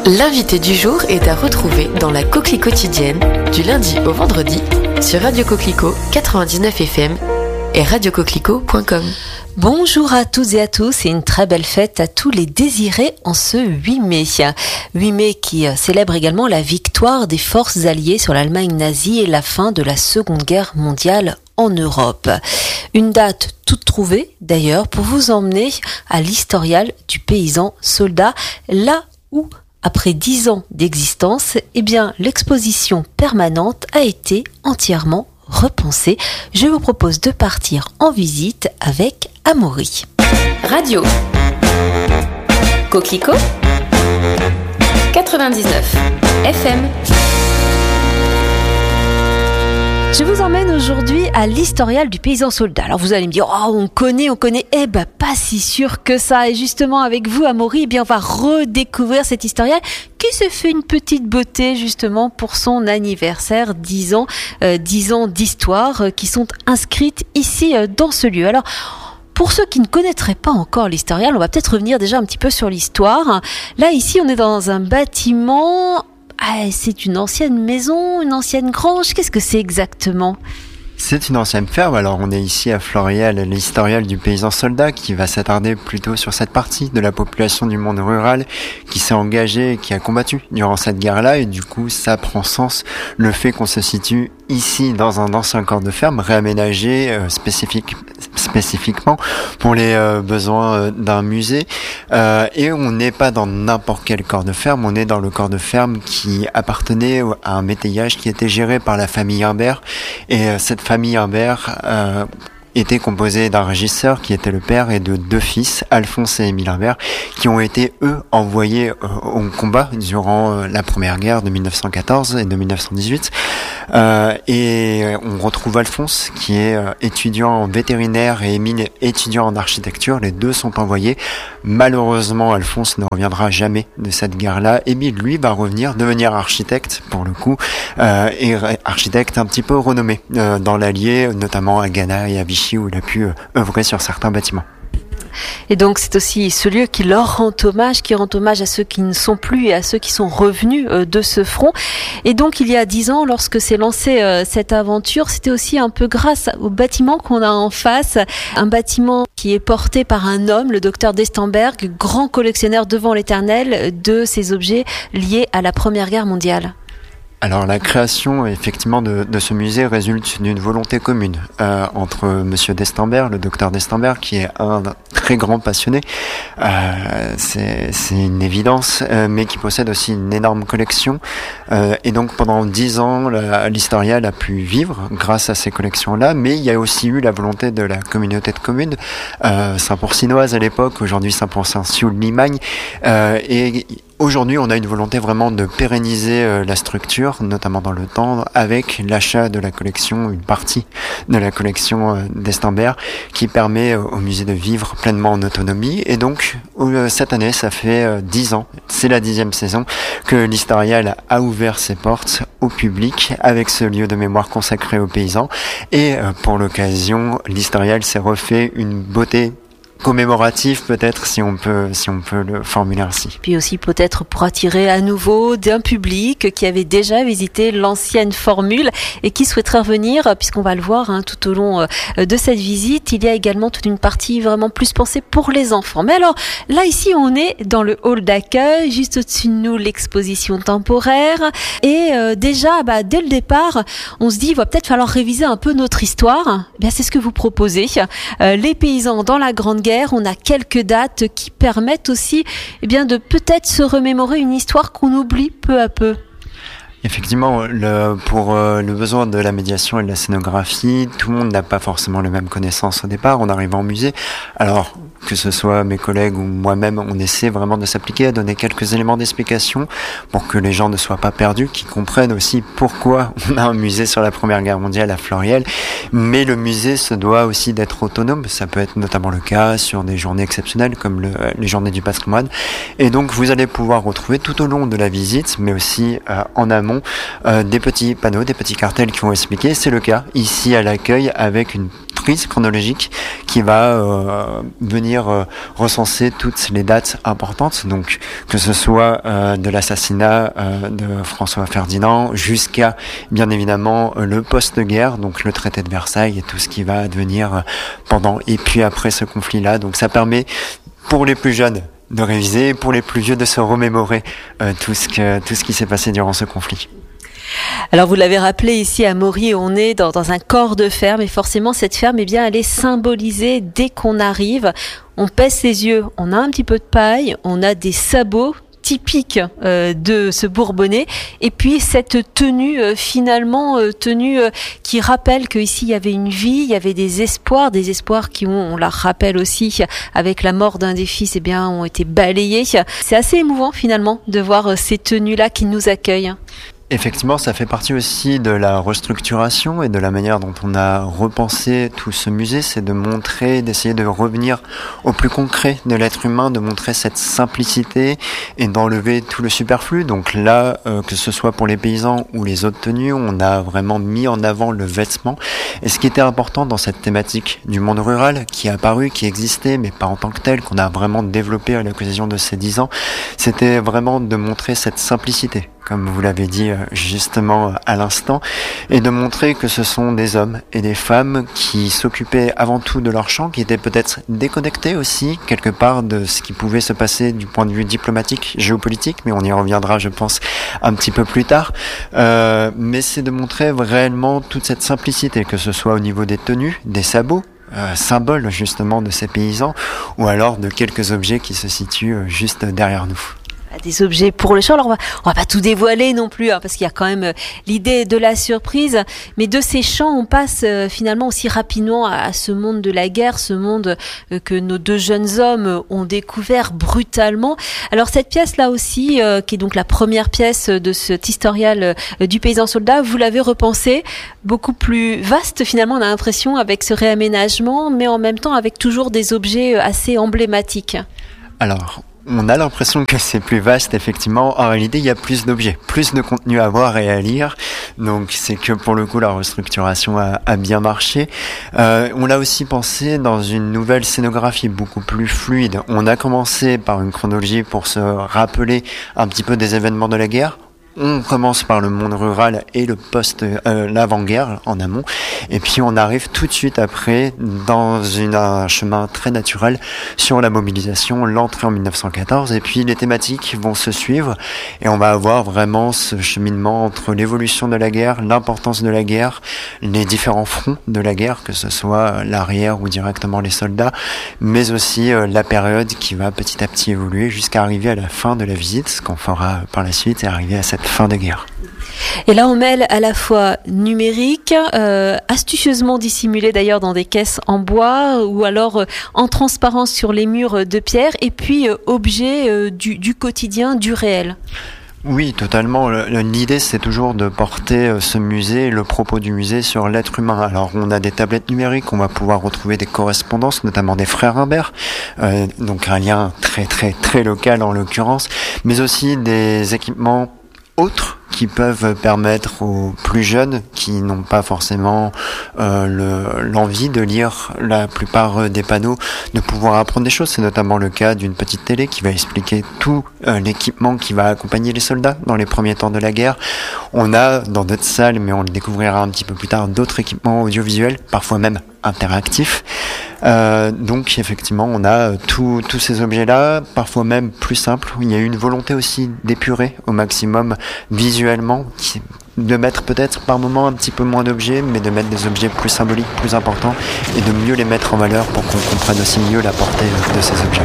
L'invité du jour est à retrouver dans la Coquelie quotidienne du lundi au vendredi sur Radio Coquelicot 99 FM et radiocoquelicot.com. Bonjour à toutes et à tous et une très belle fête à tous les désirés en ce 8 mai. 8 mai qui célèbre également la victoire des forces alliées sur l'Allemagne nazie et la fin de la Seconde Guerre mondiale en Europe. Une date toute trouvée d'ailleurs pour vous emmener à l'historial du paysan soldat, là où après 10 ans d'existence, l'exposition permanente a été entièrement repensée. Je vous propose de partir en visite avec Amaury. Radio Coquelicot 99 FM. Je vous emmène aujourd'hui à l'historial du paysan soldat. Alors vous allez me dire, on connaît. Pas si sûr que ça. Et justement avec vous, Amaury, on va redécouvrir cet historial qui s'est fait une petite beauté justement pour son anniversaire, 10 ans d'histoire qui sont inscrites ici dans ce lieu. Alors, pour ceux qui ne connaîtraient pas encore l'historial, on va peut-être revenir déjà un petit peu sur l'histoire. Là, ici, on est dans un bâtiment. C'est une ancienne maison, une ancienne grange. Qu'est-ce que c'est exactement ? C'est une ancienne ferme. Alors on est ici à Florial, l'historial du paysan soldat qui va s'attarder plutôt sur cette partie de la population du monde rural qui s'est engagée et qui a combattu durant cette guerre-là, et du coup ça prend sens le fait qu'on se situe ici dans un ancien corps de ferme réaménagé spécifiquement pour les besoins d'un musée, et on n'est pas dans n'importe quel corps de ferme, on est dans le corps de ferme qui appartenait à un métayage qui était géré par la famille Imbert, et cette famille Imbert était composée d'un régisseur qui était le père et de 2 fils, Alphonse et Émile Imbert, qui ont été, eux, envoyés au combat durant la première guerre de 1914 et de 1918. Et on retrouve Alphonse, qui est étudiant en vétérinaire, et Émile, étudiant en architecture. Les deux sont envoyés. Malheureusement, Alphonse ne reviendra jamais de cette guerre-là. Émile, lui, va revenir, devenir architecte, pour le coup, et architecte un petit peu renommé dans l'Allier, notamment à Ghana et à Vichy, où il a pu œuvrer sur certains bâtiments. Et donc c'est aussi ce lieu qui leur rend hommage, qui rend hommage à ceux qui ne sont plus et à ceux qui sont revenus de ce front. Et donc il y a 10 ans, lorsque s'est lancée cette aventure, c'était aussi un peu grâce au bâtiment qu'on a en face, un bâtiment qui est porté par un homme, le docteur d'Estenberg, grand collectionneur devant l'éternel de ces objets liés à la Première Guerre mondiale. Alors la création effectivement de ce musée résulte d'une volonté commune entre monsieur d'Estenberg, le docteur d'Estenberg, qui est un très grand passionné, c'est une évidence, mais qui possède aussi une énorme collection, et donc pendant 10 ans l'historial a pu vivre grâce à ces collections-là, mais il y a aussi eu la volonté de la communauté de communes, Saint-Pourcinoise à l'époque, aujourd'hui Saint-Pourçain-Sioule-Limagne, et aujourd'hui, on a une volonté vraiment de pérenniser la structure, notamment dans le temps, avec l'achat de la collection, une partie de la collection d'Estenberg, qui permet au musée de vivre pleinement en autonomie. Et donc, cette année, ça fait 10 ans, c'est la 10e saison, que l'historial a ouvert ses portes au public avec ce lieu de mémoire consacré aux paysans. Et pour l'occasion, l'historial s'est refait une beauté commémoratif peut-être, si on peut le formuler ainsi. Puis aussi peut-être pour attirer à nouveau d'un public qui avait déjà visité l'ancienne formule et qui souhaiterait revenir, puisqu'on va le voir tout au long de cette visite, il y a également toute une partie vraiment plus pensée pour les enfants. Mais alors là ici on est dans le hall d'accueil, juste au-dessus de nous l'exposition temporaire, et déjà dès le départ on se dit il va peut-être falloir réviser un peu notre histoire. C'est ce que vous proposez, les paysans dans la Grande Guerre. On a quelques dates qui permettent aussi de peut-être se remémorer une histoire qu'on oublie peu à peu. Effectivement, pour le besoin de la médiation et de la scénographie, tout le monde n'a pas forcément les mêmes connaissances au départ en arrivant au musée. Alors, que ce soit mes collègues ou moi-même, on essaie vraiment de s'appliquer à donner quelques éléments d'explication pour que les gens ne soient pas perdus, qu'ils comprennent aussi pourquoi on a un musée sur la Première Guerre mondiale à Florial. Mais le musée se doit aussi d'être autonome. Ça peut être notamment le cas sur des journées exceptionnelles comme les journées du patrimoine. Et donc, vous allez pouvoir retrouver tout au long de la visite, mais aussi en amont, des petits panneaux, des petits cartels qui vont expliquer. C'est le cas ici à l'accueil avec une frise chronologique qui va venir recenser toutes les dates importantes, donc que ce soit de l'assassinat de François Ferdinand jusqu'à bien évidemment le post-guerre, donc le traité de Versailles et tout ce qui va advenir pendant et puis après ce conflit-là. Donc ça permet pour les plus jeunes de réviser, pour les plus vieux de se remémorer tout ce qui s'est passé durant ce conflit. Alors vous l'avez rappelé, ici à Maury, on est dans un corps de ferme et forcément cette ferme, eh bien, elle est symbolisée dès qu'on arrive. On pèse ses yeux, on a un petit peu de paille, on a des sabots typique de ce Bourbonnais, et puis cette tenue qui rappelle qu'ici il y avait une vie, il y avait des espoirs qui on la rappelle aussi avec la mort d'un des fils, eh bien ont été balayés. C'est assez émouvant finalement de voir ces tenues-là qui nous accueillent. Effectivement, ça fait partie aussi de la restructuration et de la manière dont on a repensé tout ce musée, c'est de montrer, d'essayer de revenir au plus concret de l'être humain, de montrer cette simplicité et d'enlever tout le superflu. Donc là, que ce soit pour les paysans ou les autres tenues, on a vraiment mis en avant le vêtement. Et ce qui était important dans cette thématique du monde rural, qui est apparu, qui existait, mais pas en tant que tel, qu'on a vraiment développé à l'occasion de ces 10 ans, c'était vraiment de montrer cette simplicité, comme vous l'avez dit justement à l'instant, et de montrer que ce sont des hommes et des femmes qui s'occupaient avant tout de leur champ, qui étaient peut-être déconnectés aussi quelque part de ce qui pouvait se passer du point de vue diplomatique, géopolitique, mais on y reviendra je pense un petit peu plus tard. Mais c'est de montrer réellement toute cette simplicité, que ce soit au niveau des tenues, des sabots, symbole justement de ces paysans, ou alors de quelques objets qui se situent juste derrière nous. Des objets pour le champ. Alors on va pas tout dévoiler non plus, parce qu'il y a quand même l'idée de la surprise. Mais de ces champs, on passe finalement aussi rapidement à ce monde de la guerre, ce monde que nos deux jeunes hommes ont découvert brutalement. Alors cette pièce-là aussi, qui est donc la première pièce de cet historial du paysan soldat, vous l'avez repensée beaucoup plus vaste finalement. On a l'impression avec ce réaménagement, mais en même temps avec toujours des objets assez emblématiques. Alors, on a l'impression que c'est plus vaste, effectivement. En réalité, il y a plus d'objets, plus de contenu à voir et à lire. Donc, c'est que pour le coup, la restructuration a bien marché. On l'a aussi pensé dans une nouvelle scénographie beaucoup plus fluide. On a commencé par une chronologie pour se rappeler un petit peu des événements de la guerre. On commence par le monde rural et le l'avant-guerre en amont, et puis on arrive tout de suite après dans un chemin très naturel sur la mobilisation, l'entrée en 1914, et puis les thématiques vont se suivre et on va avoir vraiment ce cheminement entre l'évolution de la guerre, l'importance de la guerre, les différents fronts de la guerre, que ce soit l'arrière ou directement les soldats, mais aussi la période qui va petit à petit évoluer jusqu'à arriver à la fin de la visite, ce qu'on fera par la suite, et arriver à cette fin de guerre. Et là, on mêle à la fois numérique, astucieusement dissimulé d'ailleurs dans des caisses en bois, ou alors en transparence sur les murs de pierre, et puis objet du quotidien, du réel. Oui, totalement. L'idée, c'est toujours de porter ce musée, le propos du musée sur l'être humain. Alors, on a des tablettes numériques, on va pouvoir retrouver des correspondances, notamment des frères Imbert, donc un lien très très très local en l'occurrence, mais aussi des équipements autres qui peuvent permettre aux plus jeunes qui n'ont pas forcément l'envie de lire la plupart des panneaux de pouvoir apprendre des choses. C'est notamment le cas d'une petite télé qui va expliquer tout l'équipement qui va accompagner les soldats dans les premiers temps de la guerre. On a dans d'autres salles, mais on le découvrira un petit peu plus tard, d'autres équipements audiovisuels, parfois même interactifs. Donc effectivement, on a tous ces objets-là, parfois même plus simples. Il y a eu une volonté aussi d'épurer au maximum visuellement, de mettre peut-être par moment un petit peu moins d'objets, mais de mettre des objets plus symboliques, plus importants, et de mieux les mettre en valeur pour qu'on comprenne aussi mieux la portée de ces objets.